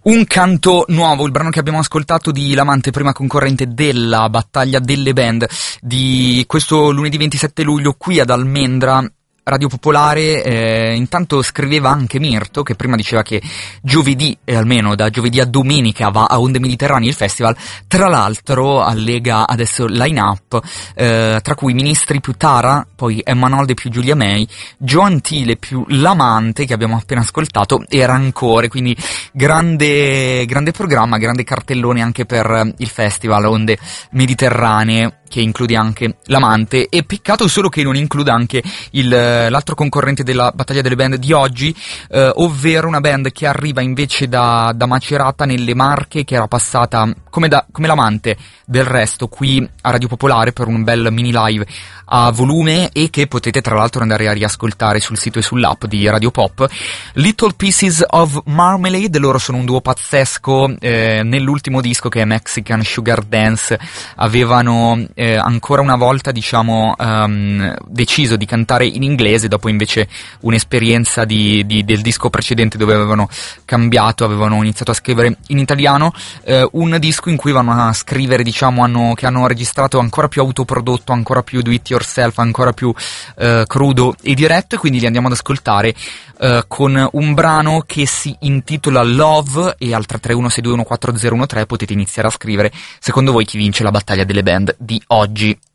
Un canto nuovo, il brano che abbiamo ascoltato di L'Amante, prima concorrente della battaglia delle band di questo lunedì 27 luglio qui ad Almendra, Radio Popolare. Intanto scriveva anche Mirto, che prima diceva che giovedì, almeno da giovedì a domenica, va a Onde Mediterranee il festival. Tra l'altro allega adesso line-up, tra cui Ministri più Tara, poi Emma Nolde più Giulia May, Gioantile più L'Amante, che abbiamo appena ascoltato, e Rancore, quindi grande programma, grande cartellone anche per il festival Onde Mediterranee, che include anche L'Amante, e peccato solo che non includa anche l'altro concorrente della battaglia delle band di oggi, ovvero una band che arriva invece da Macerata nelle Marche, che era passata come L'Amante del resto qui a Radio Popolare per un bel mini live a volume, e che potete tra l'altro andare a riascoltare sul sito e sull'app di Radio Pop. Little Pieces of Marmalade, loro sono un duo pazzesco. Nell'ultimo disco, che è Mexican Sugar Dance, avevano ancora una volta deciso di cantare in inglese, dopo invece un'esperienza del disco precedente dove avevano iniziato a scrivere in italiano. Un disco in cui vanno a scrivere, che hanno registrato ancora più autoprodotto, ancora più do it yourself, ancora più crudo e diretto, e quindi li andiamo ad ascoltare con un brano che si intitola Love, e al 331-621-4013 potete iniziare a scrivere secondo voi chi vince la battaglia delle band di oggi.